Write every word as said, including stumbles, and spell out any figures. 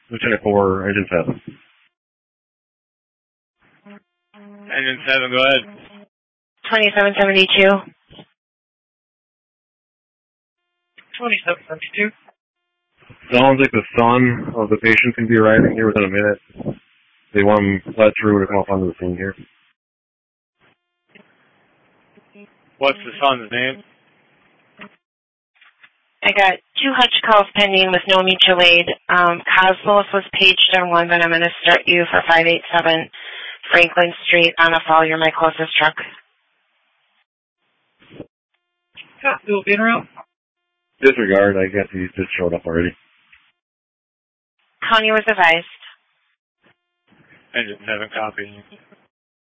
Lieutenant four, Engine seven. Engine seven, go ahead. twenty-seven seventy-two. twenty-seven seventy-two. Sounds like the son of the patient can be arriving here within a minute. They want him let through to come up onto the scene here. What's the son's name? I got two hutch calls pending with no mutual aid. Um, Cosmos was paged on one, but I'm going to start you for five eight seven Franklin Street on a fall. You're my closest truck. Copy, will be en route. Disregard, I guess he just showed up already. County was advised. Engine seven, copy.